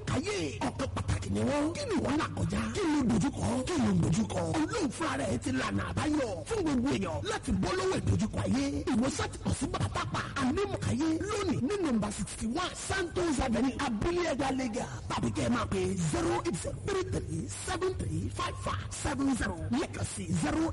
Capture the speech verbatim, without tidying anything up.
káyé ọ̀kan pàtàkì ni wọ́n. kí ni wọ́n là kọjá? kí ló dojúkọ? kí ló dojúkọ? olóhùn fúnra rẹ̀ ti lànà àbáyọ fún gbogbo èèyàn láti bọ́ lọ́wọ́ ìdojúkọ ayé. ìwòsàn ti pọ̀ sí bàtàpà ànímọ̀káyé lónìí ní nọ́mbà sixty one Santos Avenue abúlé ẹ̀dá lẹ́gà tàbí kẹ́ ẹ máa pè zero eight zero three three seven three five five seven zero lẹ́kàn sí zero